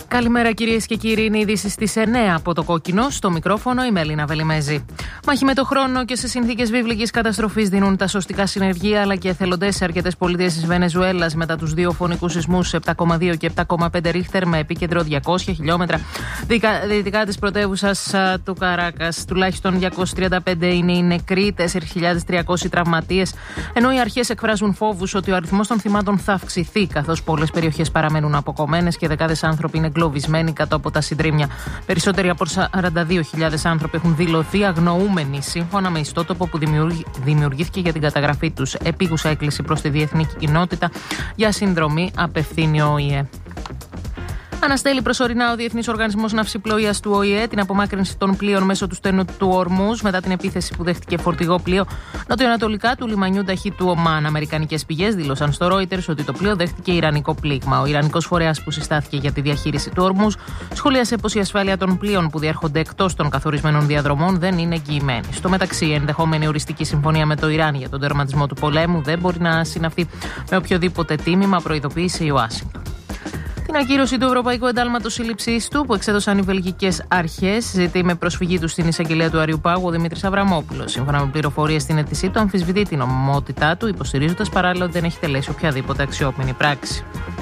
Καλημέρα κυρίες και κύριοι, είναι ειδήσεις στις 9 από το Κόκκινο. Στο μικρόφωνο η Μελίνα Βελιμέζη. Μάχη με το χρόνο και σε συνθήκες βίβλικης καταστροφής δίνουν τα σωστικά συνεργεία αλλά και εθελοντές σε αρκετές πολιτείες της Βενεζουέλας μετά τους δύο φωνικούς σεισμούς 7,2 και 7,5 ρίχτερ με επίκεντρο 200 χιλιόμετρα δυτικά της πρωτεύουσας του Καράκας. Τουλάχιστον 235 είναι οι νεκροί, 4.300 τραυματίες, ενώ οι αρχές εκφράζουν φόβους ότι ο αριθμός των θυμάτων θα αυξηθεί καθώς πολλές περιοχές παραμένουν αποκομμένες και δεκάδες άνθρωποι είναι εγκλωβισμένοι κάτω από τα συντρίμμια. Περισσότεροι από 42.000 άνθρωποι έχουν δηλωθεί αγνοούμενοι, σύμφωνα με ιστότοπο που δημιουργήθηκε για την καταγραφή τους. Επίγουσα έκκληση προς τη διεθνή κοινότητα για συνδρομή απευθύνει ο ΟΗΕ. Αναστέλει προσωρινά ο Διεθνής Οργανισμός Ναυσιπλοείας του ΟΗΕ την απομάκρυνση των πλοίων μέσω του στενού του Ορμούζ μετά την επίθεση που δέχτηκε φορτηγό πλοίο νοτιοανατολικά του λιμανιού ταχύ του Ομάν. Αμερικανικές πηγές δήλωσαν στο Reuters ότι το πλοίο δέχτηκε ιρανικό πλήγμα. Ο ιρανικός φορέας που συστάθηκε για τη διαχείριση του Ορμούζ σχολίασε πως η ασφάλεια των πλοίων που διέρχονται εκτός των καθορισμένων διαδρομών δεν είναι εγγυημένη. Στο μεταξύ, η ενδεχόμενη οριστική συμφωνία με το Ιράν για τον τερματισμό του πολέμου δεν μπορεί να συναυθεί με οποιοδήποτε τίμημα, προειδοποίησε η Ουάσιγκτον. Την ακύρωση του Ευρωπαϊκού Εντάλματος Σύλληψης του που εξέδωσαν οι βελγικές αρχές ζητεί με προσφυγή του στην εισαγγελία του Αριουπάγου ο Δημήτρης Αβραμόπουλος. Σύμφωνα με πληροφορίες στην αίτησή του, αμφισβητεί την νομιμότητά του, υποστηρίζοντας παράλληλα ότι δεν έχει τελέσει οποιαδήποτε αξιόπινη πράξη.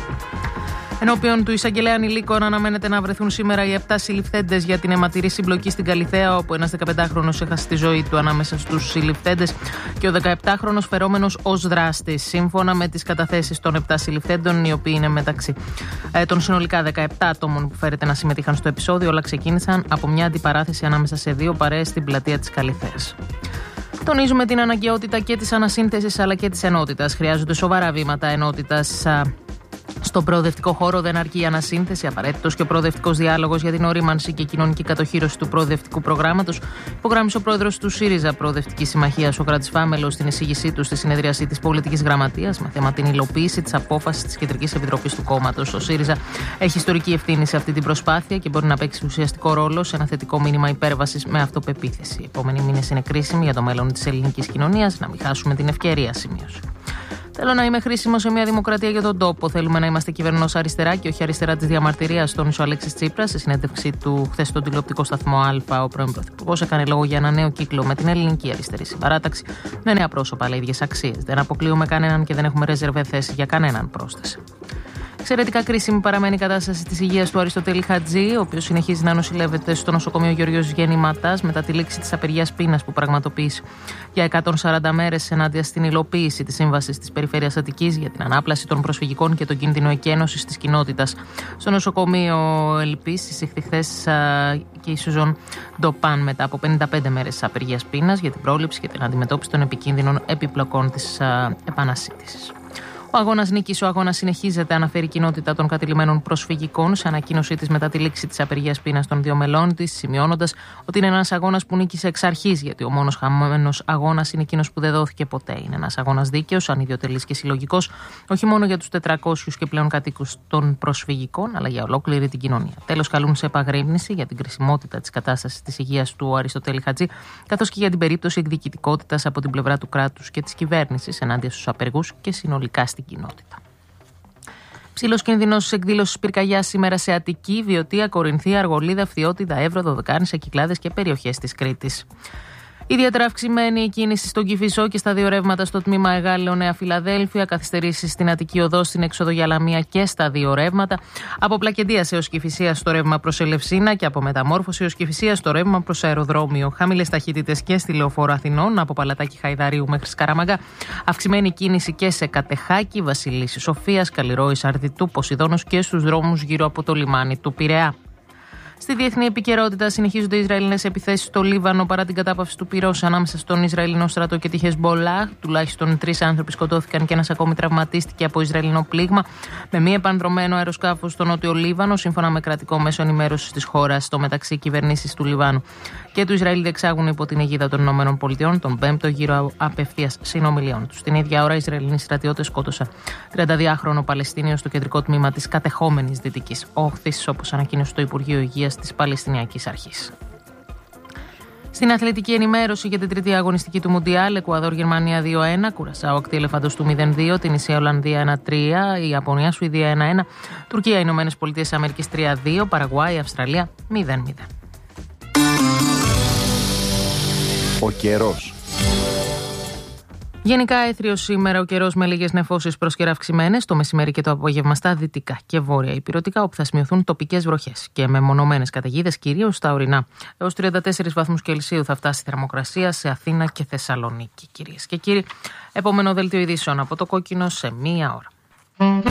Ενώπιον του εισαγγελέα ανηλίκων αναμένεται να βρεθούν σήμερα οι 7 συλληφθέντες για την αιματηρή συμπλοκή στην Καλιθέα, όπου ένας 15χρονος έχασε τη ζωή του ανάμεσα στους συλληφθέντες και ο 17χρονος φερόμενος ως δράστης. Σύμφωνα με τις καταθέσεις των 7 συλληφθέντων, οι οποίοι είναι μεταξύ των συνολικά 17 ατόμων που φέρεται να συμμετείχαν στο επεισόδιο, όλα ξεκίνησαν από μια αντιπαράθεση ανάμεσα σε δύο παρέες στην πλατεία της Καλιθέας. Τονίζουμε την αναγκαιότητα και της ανασύνθεσης αλλά και της ενότητας. Χρειάζονται σοβαρά βήματα ενότητας. Στον προοδευτικό χώρο δεν αρκεί η ανασύνθεση, απαραίτητος και ο προοδευτικός διάλογος για την ορίμανση και κοινωνική κατοχήρωση του προοδευτικού προγράμματος, υπογράμμισε ο πρόεδρος του ΣΥΡΙΖΑ Προοδευτική Συμμαχία, Σωκράτης Φάμελος, στην εισήγησή του στη συνεδρίαση της Πολιτικής Γραμματείας με θέμα την υλοποίηση της απόφασης της Κεντρικής Επιτροπής του κόμματος. Ο ΣΥΡΙΖΑ έχει ιστορική ευθύνη σε αυτή την προσπάθεια και μπορεί να παίξει ουσιαστικό ρόλο σε ένα θετικό μήνυμα υπέρβασης με αυτοπεποίθηση. Οι επόμενοι μήνες είναι κρίσιμοι για το μέλλον της ελληνικής κοινωνίας, να μην χάσουμε την ευκαιρία, σημείωσε. Θέλω να είμαι χρήσιμο σε μια δημοκρατία για τον τόπο. Θέλουμε να είμαστε κυβερνός αριστερά και όχι αριστερά της διαμαρτυρίας, τόνισε ο Αλέξης Τσίπρας. Σε συνέντευξή του χθες στον τηλεοπτικό σταθμό Α, ο πρώην Πρωθυπουργός έκανε λόγο για ένα νέο κύκλο με την ελληνική αριστερή συμπαράταξη, με νέα πρόσωπα αλλά ίδιες αξίες. Δεν αποκλείουμε κανέναν και δεν έχουμε ρεζερβέ θέση για κανέναν, πρόσθεσε. Εξαιρετικά κρίσιμη παραμένει η κατάσταση της υγείας του Αριστοτέλη Χατζή, ο οποίος συνεχίζει να νοσηλεύεται στο νοσοκομείο Γεωργίος Γεννηματάς μετά τη λήξη της απεργίας πείνας που πραγματοποίησε για 140 μέρες ενάντια στην υλοποίηση της σύμβασης της Περιφέρειας Αττικής για την ανάπλαση των προσφυγικών και τον κίνδυνο εκένωσης της κοινότητας. Στο νοσοκομείο Ελπής εισήχθη χθες και η Σουζόν Ντοπάν μετά από 55 μέρες απεργίας πείνας για την πρόληψη και την αντιμετώπιση των επικίνδυνων επιπλοκών της επανασύντησης. Ο αγώνας νίκης, ο αγώνας συνεχίζεται, αναφέρει η κοινότητα των κατηλημμένων προσφυγικών σε ανακοίνωσή της μετά τη λήξη της απεργίας πείνας των δύο μελών της, σημειώνοντας ότι είναι ένας αγώνας που νίκησε εξ αρχής, γιατί ο μόνος χαμένος αγώνας είναι εκείνος που δεν δόθηκε ποτέ. Είναι ένας αγώνας δίκαιος, ανιδιοτελής και συλλογικός, όχι μόνο για τους 400 και πλέον κατοίκους των προσφυγικών, αλλά για ολόκληρη την κοινωνία. Τέλος, καλούν σε επαγρύπνηση για την κρισιμότητα της κατάστασης της υγείας του Αριστοτέλη Χατζή, καθώς και για την περίπτωση εκδιοικητικότητας από την πλευρά του κράτους και της κυβέρνησης ενάντια στους απεργούς και συνολικά στην κοινότητα. Ψηλός κίνδυνος εκδήλωσης πυρκαγιάς σήμερα σε Αττική, Βιωτία, Κορινθία, Αργολίδα, Φθιώτιδα, Εύρο, Δωδεκάνησα, Κυκλάδες και περιοχές της Κρήτης. Ιδιαίτερα αυξημένη η κίνηση στον Κηφισό και στα δύο ρεύματα στο τμήμα Εγάλεο Νέα Φιλαδέλφια, καθυστερήσεις στην Αττική Οδό, στην έξοδο για Λαμία και στα δύο ρεύματα, από Πλακεντίας έως Κηφισίας στο ρεύμα προς Ελευσίνα και από Μεταμόρφωση έως Κηφισίας στο ρεύμα προς αεροδρόμιο. Χαμηλές ταχύτητες και στη Λεωφόρο Αθηνών, από Παλατάκι Χαϊδαρίου μέχρι Σκαραμαγκά. Αυξημένη κίνηση και σε Κατεχάκη, Βασιλίσσης Σοφίας, Καλλιρόης Αρδιτού, Ποσειδώνος και στους δρόμους γύρω από το λιμάνι του Πειραιά. Στη διεθνή επικαιρότητα συνεχίζονται οι Ισραηλινές επιθέσεις στο Λίβανο παρά την κατάπαυση του πυρός ανάμεσα στον Ισραηλινό στρατό και τη Χεσμπολάχ. Τουλάχιστον 3 άνθρωποι σκοτώθηκαν και ένας ακόμη τραυματίστηκε από Ισραηλινό πλήγμα με μη επανδρωμένο αεροσκάφος στο νότιο Λίβανο, σύμφωνα με κρατικό μέσο ενημέρωσης της χώρας. Στο μεταξύ, κυβερνήσεις του Λιβάνου και του Ισραήλ διεξάγουν υπό την αιγίδα των ΗΠΑ τον 5ο γύρο απευθείας συνομιλιών τους. Την ίδια ώρα, οι Ισραηλινοί στρατιώτες σκότωσαν 32χρονο Παλαιστίνιο στο κεντρικό τμήμα της κατεχόμενης Δυτικής Όχθης, όπως ανακοίνωσε το Υπουργείο Υγείας της Παλαιστινιακής Αρχής. Στην αθλητική ενημέρωση για την τρίτη αγωνιστική του Μουντιάλ, Εκουαδόρ-Γερμανία 2-1, Κουρασάο Ακτή-Ελεφαντός του 0-2, την Ισία Ολλανδία 1-3, η Ιαπωνία Σουηδία 1-1, Τουρκία Ηνωμένες Πολιτείες Αμερικής 3-2, Παραγουάη Αυστραλία 0-0. Ο καιρός. Γενικά έθριος σήμερα ο καιρός με λίγες νεφώσεις προς καιρά αυξημένες το μεσημέρι και το απόγευμα στα δυτικά και βόρεια ηπειρωτικά, όπου θα σημειωθούν τοπικές βροχές και μεμονωμένες καταιγίδες κυρίως στα ορεινά. Έως 34 βαθμούς Κελσίου θα φτάσει η θερμοκρασία σε Αθήνα και Θεσσαλονίκη, κυρίες και κύριοι. Επόμενο δελτίο ειδήσεων από το Κόκκινο σε 1 ώρα.